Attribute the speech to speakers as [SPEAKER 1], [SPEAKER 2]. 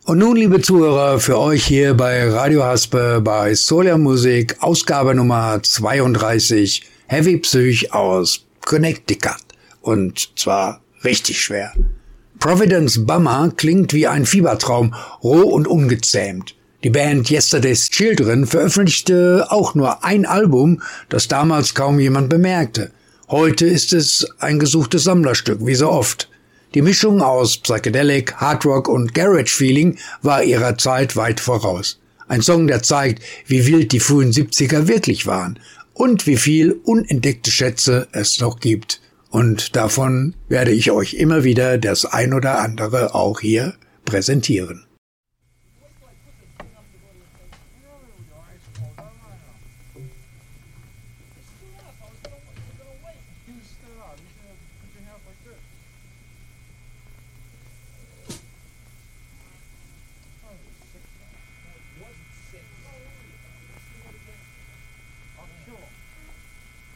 [SPEAKER 1] Und nun, liebe Zuhörer, für euch hier bei Radio Haspe bei Solar Musik, Ausgabe Nummer 32, Heavy Psych aus Connecticut. Und zwar richtig schwer. Providence Bummer klingt wie ein Fiebertraum, roh und ungezähmt. Die Band Yesterday's Children veröffentlichte auch nur ein Album, das damals kaum jemand bemerkte. Heute ist es ein gesuchtes Sammlerstück, wie so oft. Die Mischung aus Psychedelic, Hardrock und Garage-Feeling war ihrer Zeit weit voraus. Ein Song, der zeigt, wie wild die frühen 70er wirklich waren und wie viel unentdeckte Schätze es noch gibt. Und davon werde ich euch immer wieder das ein oder andere auch hier präsentieren.